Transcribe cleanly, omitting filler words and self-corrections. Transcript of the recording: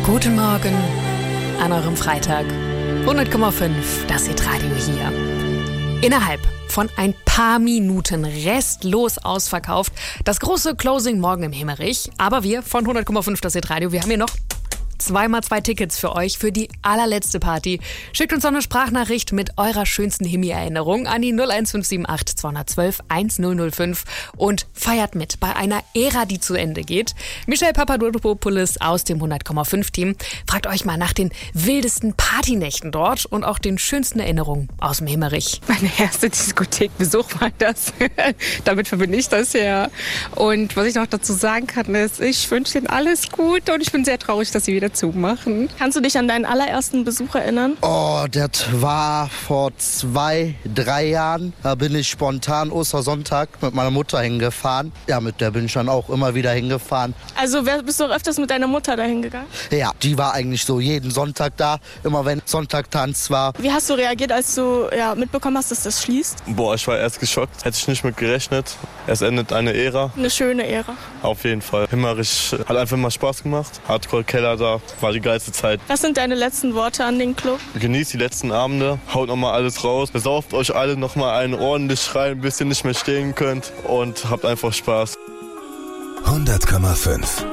Guten Morgen an eurem Freitag. 100,5, das Hitradio hier. Innerhalb von ein paar Minuten restlos ausverkauft. Das große Closing morgen im Himmerich. Aber wir von 100,5, das Hitradio, wir haben hier noch 2x2 Tickets für euch für die allerletzte Party. Schickt uns doch eine Sprachnachricht mit eurer schönsten Himi-Erinnerung an die 01578 212 1005 und feiert mit bei einer Ära, die zu Ende geht. Michael Papadopoulos aus dem 100,5-Team fragt euch mal nach den wildesten Partynächten dort und auch den schönsten Erinnerungen aus dem Himmerich. Meine erste Diskothekbesuch war das. Damit verbinde ich das ja. Und was ich noch dazu sagen kann, ist, ich wünsche Ihnen alles Gute und ich bin sehr traurig, dass Sie wieder zumachen. Kannst du dich an deinen allerersten Besuch erinnern? Oh, das war vor 2-3 Jahren. Da bin ich spontan Ostersonntag mit meiner Mutter hingefahren. Ja, mit der bin ich dann auch immer wieder hingefahren. Also bist du auch öfters mit deiner Mutter dahin gegangen? Ja, die war eigentlich so jeden Sonntag da, immer wenn Sonntagtanz war. Wie hast du reagiert, als du mitbekommen hast, dass das schließt? Boah, ich war erst geschockt. Hätte ich nicht mit gerechnet. Es endet eine Ära. Eine schöne Ära. Auf jeden Fall. Himmerich hat einfach immer Spaß gemacht. Hardcore-Keller da. War die geilste Zeit. Was sind deine letzten Worte an den Club? Genießt die letzten Abende. Haut nochmal alles raus. Besauft euch alle nochmal einen ordentlich rein, bis ihr nicht mehr stehen könnt. Und habt einfach Spaß. 100,5